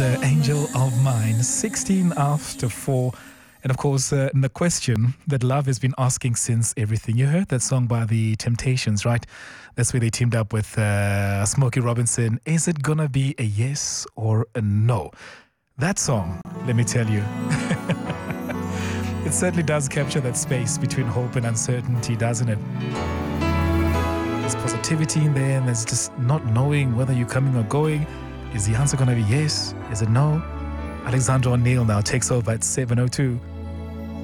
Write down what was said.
Angel of Mine, 16 after 4. And of course, the question that Love has been asking since everything. You heard that song by The Temptations, right? That's where they teamed up with Smokey Robinson. Is it gonna be a yes or a no? That song, let me tell you, it certainly does capture that space between hope and uncertainty, doesn't it? There's positivity in there, and there's just not knowing whether you're coming or going. Is the answer going to be yes? Is it no? Alexandra O'Neill now takes over at 7:02.